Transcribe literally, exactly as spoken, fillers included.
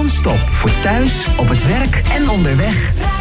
Non-stop voor thuis, op het werk en onderweg.